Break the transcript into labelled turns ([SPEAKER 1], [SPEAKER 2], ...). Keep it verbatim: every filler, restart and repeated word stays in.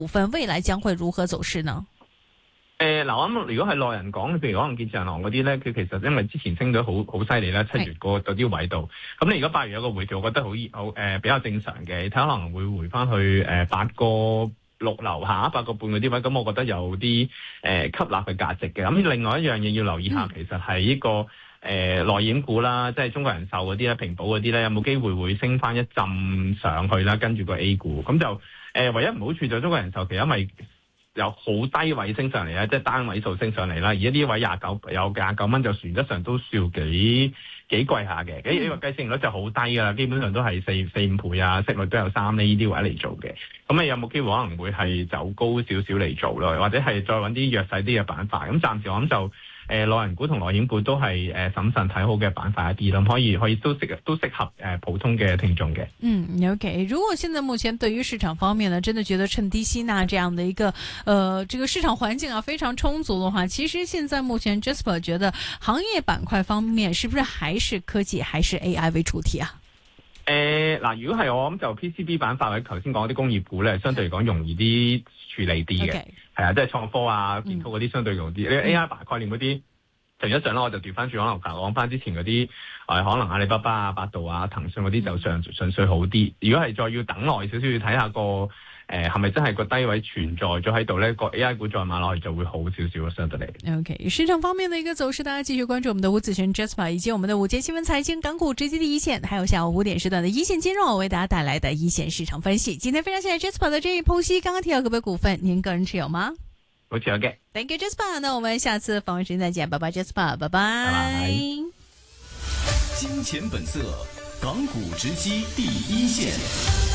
[SPEAKER 1] 股份未來將會如何走勢呢？
[SPEAKER 2] 誒嗱，我諗如果係內人講，譬如可能建設銀行嗰啲咧，佢其實因為之前升咗好好犀利啦，七月嗰嗰啲位度，咁你如果八月有個回調，我覺得好好誒比較正常嘅，睇可能會回翻去誒八個六樓下八個半嗰啲位，咁我覺得有啲誒、呃、吸納嘅價值嘅。咁另外一樣嘢要留意下，其實係呢、這個誒、呃、內險股啦，即係中國人壽嗰啲咧、平保嗰啲咧，有冇機會會升翻一浸上去啦？跟住個 A 股，咁就誒、呃、唯一唔好處就中國人壽其實因為有好低位升上嚟啦，即係單位數升上嚟啦。而家呢位廿九有廿九蚊，就算得上都笑幾幾貴下嘅。呢、這個計算率就好低㗎啦，基本上都係四四五倍啊，息率都有三厘呢啲位嚟做嘅。咁你有冇機會可能會係走高少少嚟做咯，或者係再揾啲弱勢啲嘅板塊？咁暫時我諗就。誒內銀股同內險股都係誒審慎睇好嘅板塊一啲啦，可以可以都適都適合誒、呃、普通嘅聽眾嘅。
[SPEAKER 1] 嗯 ，OK。如果現在目前對於市場方面呢，真的覺得趁低吸納這樣的一個，呃，這個市場環境啊非常充足的話，其實現在目前 Jasper 覺得行業板塊方面，是不是還是科技還是 A I 為主題啊？
[SPEAKER 2] 誒嗱、呃，如果係我諗就 P C B 板塊或者頭先講啲工業股咧，相對嚟講容易啲處理啲嘅，係
[SPEAKER 1] Okay.
[SPEAKER 2] 啊，即係創科啊、建築嗰啲相對容易啲。你、嗯、A I 概念嗰啲，除咗上咧，我就調翻轉可能講翻之前嗰啲，誒、呃、可能阿里巴巴啊、百度啊、騰訊嗰啲就上順粹好啲。如果係再要等耐少少，要睇下個。誒係咪真係個低位存在咗喺度呢？個 A I 股再買落去就會好少少相對嚟。
[SPEAKER 1] OK， 市場方面的一個走勢，大家繼續關注我們的吳子軒 Jasper 以及我們的午間新聞財經港股直擊的一線，還有下午五點時段的一線金融，我為大家帶來的一線市場分析。今天非常謝謝 Jasper 的這一剖析。剛剛提到個別股份，您個人持有嗎？
[SPEAKER 2] 好持有嘅。
[SPEAKER 1] Thank you Jasper，那我們下次訪問時間再見，拜拜 Jasper，拜拜。
[SPEAKER 2] 拜拜。
[SPEAKER 3] 金錢本色，港股直擊第一線。